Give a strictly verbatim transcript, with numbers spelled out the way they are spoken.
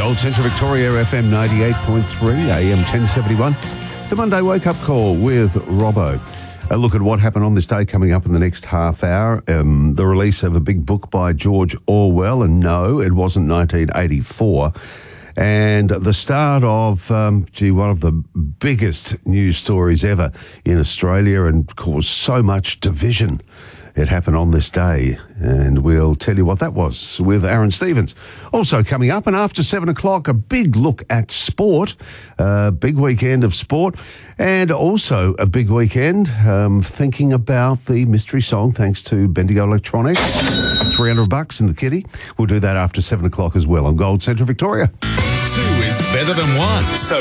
Gold Central Victoria, F M ninety-eight point three, A M ten seventy-one. The Monday Wake Up Call with Robbo. A look at what happened on this day coming up in the next half hour. Um, the release of a big book by George Orwell, and no, it wasn't nineteen eighty-four. And the start of, um, gee, one of the biggest news stories ever in Australia and caused so much division. It happened on this day, and we'll tell you what that was with Aaron Stevens. Also coming up, and after seven o'clock, a big look at sport, a big weekend of sport, and also a big weekend um, thinking about the mystery song, thanks to Bendigo Electronics. three hundred bucks in the kitty. We'll do that after seven o'clock as well on Gold Central Victoria. Two is better than one, so